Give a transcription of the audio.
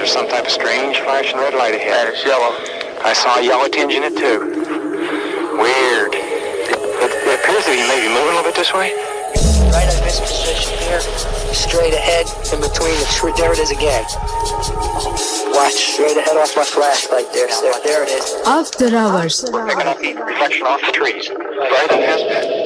there's some type of strange flashing red light ahead. Yeah, it's yellow. I saw a yellow tinge in it too. Weird. It appears that he may be moving a little bit this way. Right at this position here, straight ahead, in between the tree. There it is again. Watch, straight ahead off my flashlight there. There it is. After Hours. We're picking up the reflection off the trees. Right in his bed.